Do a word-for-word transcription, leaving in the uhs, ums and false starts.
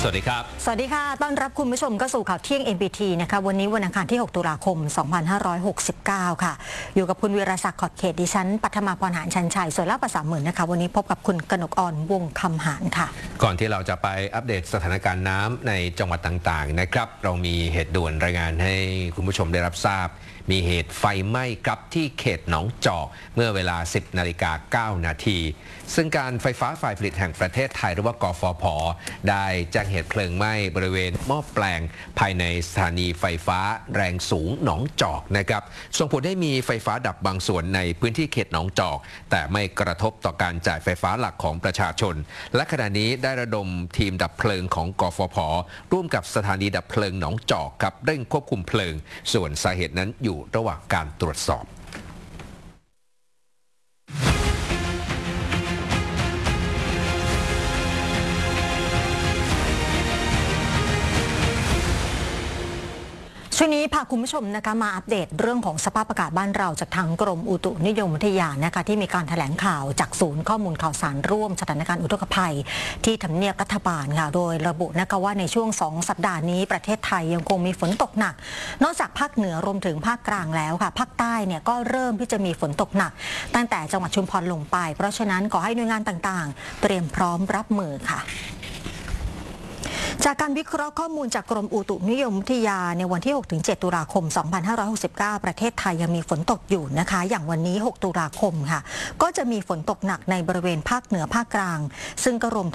สวัสดีครับสวัสดีค่ะต้อนรับคุณผู้ชมเข้าสู่ข่าวเที่ยง เอ็น บี ที นะคะวันนี้วันอังคารที่หกตุลาคมสองพันห้าร้อยหกสิบเก้าค่ะอยู่กับคุณวีรศักดิ์ขอดเขตดิฉันปัทมาพรหารชันชัยส่วนเล่าภาษาหมื่นนะคะวันนี้พบกับคุณกนกอ่อนวงคำหารค่ะก่อนที่เราจะไปอัปเดตสถานการณ์น้ำในจังหวัดต่างๆนะครับเรามีเหตุด่วนรายงานให้คุณผู้ชมได้รับทราบมีเหตุไฟไหม้ครับที่เขตหนองจอกเมื่อเวลา สิบนาฬิกาเก้านาทีซึ่งการไฟฟ้าฝ่ายผลิตแห่งประเทศไทยหรือว่ากฟผ.ได้แจ้งเหตุเพลิงไหม้บริเวณหม้อแปลงภายในสถานีไฟฟ้าแรงสูงหนองจอกนะครับส่งผลให้มีไฟฟ้าดับบางส่วนในพื้นที่เขตหนองจอกแต่ไม่กระทบต่อการจ่ายไฟฟ้าหลักของประชาชนและขณะนี้ได้ระดมทีมดับเพลิงของกฟผ.ร่วมกับสถานีดับเพลิงหนองจอกครับเร่งควบคุมเพลิงส่วนสาเหตุนั้นอยู่ระหว่างการตรวจสอบช่วงนี้พาคุณผู้ชมนะคะมาอัปเดตเรื่องของสภาพอากาศบ้านเราจากทางกรมอุตุนิยมวิทยานะคะที่มีการแถลงข่าวจากศูนย์ข้อมูลข่าวสารร่วมสถานการณ์อุทกภัยที่ทำเนียบรัฐบาลค่ะโดยระบุนะคะว่าในช่วงสองสัปดาห์นี้ประเทศไทยยังคงมีฝนตกหนักนอกจากภาคเหนือรวมถึงภาคกลางแล้วค่ะภาคใต้เนี่ยก็เริ่มที่จะมีฝนตกหนักตั้งแต่จังหวัดชุมพรลงไปเพราะฉะนั้นขอให้หน่วยงานต่างๆเตรียมพร้อมรับมือค่ะจากการวิเคราะห์ข้อมูลจากกรมอุตุนิยมวิทยาในวันที่ หกถึงเจ็ด ตุลาคม สองพันห้าร้อยหกสิบเก้า ประเทศไทยยังมีฝนตกอยู่นะคะอย่างวันนี้ หก ตุลาคมค่ะก็จะมีฝนตกหนักในบริเวณภาคเหนือภาคกลางซึ่งก็รวม